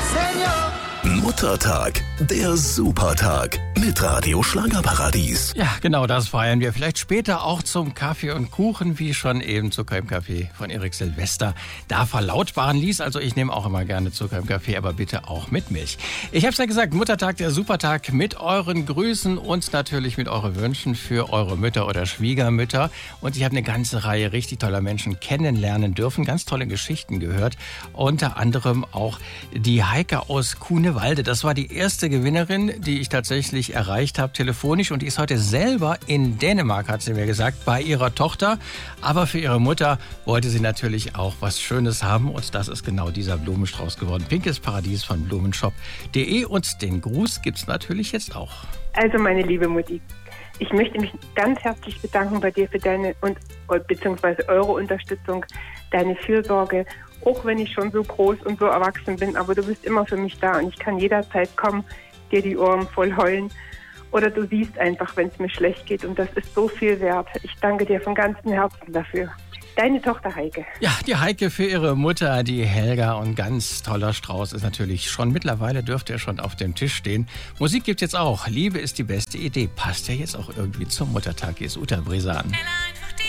Muttertag, der Supertag mit Radio Schlagerparadies. Ja, genau, das feiern wir. Vielleicht später auch zum Kaffee und Kuchen, wie schon eben Zucker im Kaffee von Erik Silvester da verlautbaren ließ. Also ich nehme auch immer gerne Zucker im Kaffee, aber bitte auch mit Milch. Ich habe es ja gesagt, Muttertag, der Supertag mit euren Grüßen und natürlich mit euren Wünschen für eure Mütter oder Schwiegermütter. Und ich habe eine ganze Reihe richtig toller Menschen kennenlernen dürfen, ganz tolle Geschichten gehört. Unter anderem auch die Heike aus Kuhnewalde. Das war die erste Gewinnerin, die ich tatsächlich erreicht habe, telefonisch. Und die ist heute selber in Dänemark, hat sie mir gesagt, bei ihrer Tochter. Aber für ihre Mutter wollte sie natürlich auch was Schönes haben. Und das ist genau dieser Blumenstrauß geworden. Pinkes Paradies von Blumenshop.de. Und den Gruß gibt's natürlich jetzt auch. Also meine liebe Mutti, ich möchte mich ganz herzlich bedanken bei dir für deine beziehungsweise eure Unterstützung, deine Fürsorge. Auch wenn ich schon so groß und so erwachsen bin, aber du bist immer für mich da und ich kann jederzeit kommen, dir die Ohren voll heulen. Oder du siehst einfach, wenn es mir schlecht geht und das ist so viel wert. Ich danke dir von ganzem Herzen dafür. Deine Tochter Heike. Ja, die Heike für ihre Mutter, die Helga. Und ganz toller Strauß ist natürlich schon, mittlerweile dürfte er schon auf dem Tisch stehen. Musik gibt's jetzt auch. Liebe ist die beste Idee. Passt ja jetzt auch irgendwie zum Muttertag. Hier ist Uta Bresan.